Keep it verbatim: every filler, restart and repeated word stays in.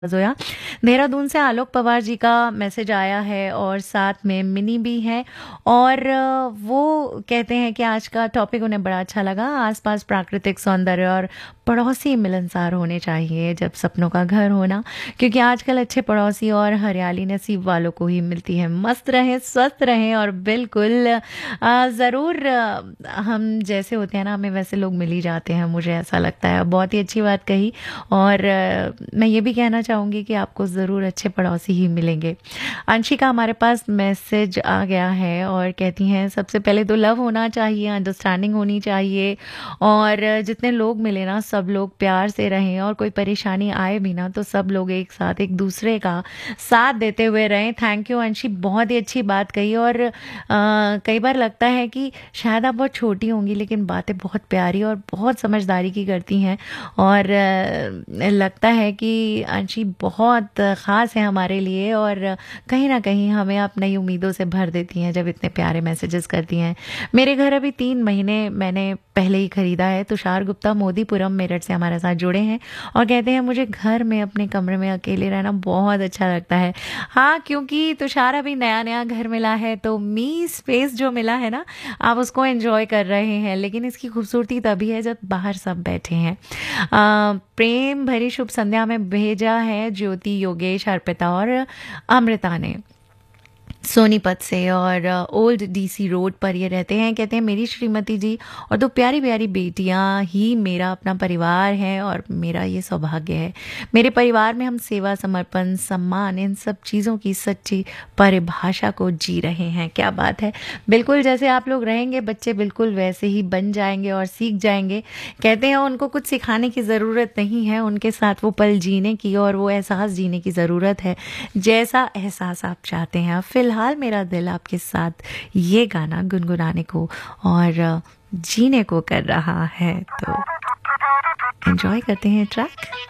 जोया देहरादून से आलोक पवार जी का मैसेज आया है और साथ में मिनी भी है। और अ, वो कहते हैं कि आज का टॉपिक उन्हें बड़ा अच्छा लगा। आसपास प्राकृतिक सौंदर्य और पड़ोसी मिलनसार होने चाहिए जब सपनों का घर होना, क्योंकि आजकल अच्छे पड़ोसी और हरियाली नसीब वालों को ही मिलती है। मस्त रहें, स्वस्थ रहें और बिल्कुल अ, ज़रूर अ, हम जैसे होते हैं ना, हमें वैसे लोग मिल ही जाते हैं, मुझे ऐसा लगता है। बहुत ही अच्छी बात कही। और अ, मैं ये भी कहना चाहूँगी कि आपको ज़रूर अच्छे पड़ोसी ही मिलेंगे। अंशिका हमारे पास मैसेज आ गया है और कहती हैं, सबसे पहले तो लव होना चाहिए, अंडरस्टैंडिंग होनी चाहिए और जितने लोग मिले ना, सब लोग प्यार से रहें और कोई परेशानी आए भी ना, तो सब लोग एक साथ एक दूसरे का साथ देते हुए रहें। थैंक यू अंशी, बहुत ही अच्छी बात कही। और अ, कई बार लगता है कि शायद आप बहुत छोटी होंगी, लेकिन बातें बहुत प्यारी और बहुत समझदारी की करती हैं। और अ, लगता है कि अंशी बहुत ख़ास है हमारे लिए और कहीं ना कहीं हमें आप नई उम्मीदों से भर देती हैं जब इतने प्यारे मैसेजेस करती हैं। मेरे घर अभी तीन महीने मैंने पहले ही खरीदा है। तुषार गुप्ता मोदीपुरम मेरठ से हमारे साथ जुड़े हैं और कहते हैं, मुझे घर में अपने कमरे में अकेले रहना बहुत अच्छा लगता है। हाँ, क्योंकि तुषार अभी नया नया घर मिला है, तो मी स्पेस जो मिला है ना, आप उसको एंजॉय कर रहे हैं। लेकिन इसकी खूबसूरती तभी है जब बाहर सब बैठे हैं। अ, प्रेम भरी शुभ संध्या में भेजा है ज्योति, योगेश, अर्पिता और अमृता ने सोनीपत से। और ओल्ड डीसी रोड पर ये रहते हैं। कहते हैं, मेरी श्रीमती जी और दो प्यारी प्यारी बेटियां ही मेरा अपना परिवार है और मेरा ये सौभाग्य है। मेरे परिवार में हम सेवा, समर्पण, सम्मान, इन सब चीज़ों की सच्ची परिभाषा को जी रहे हैं। क्या बात है। बिल्कुल जैसे आप लोग रहेंगे, बच्चे बिल्कुल वैसे ही बन जाएंगे और सीख जाएंगे। कहते हैं, उनको कुछ सिखाने की ज़रूरत नहीं है, उनके साथ वो पल जीने की और वो एहसास जीने की ज़रूरत है, जैसा एहसास आप चाहते हैं। फिलहाल मेरा दिल आपके साथ ये गाना गुनगुनाने को और जीने को कर रहा है, तो एंजॉय करते हैं ट्रैक।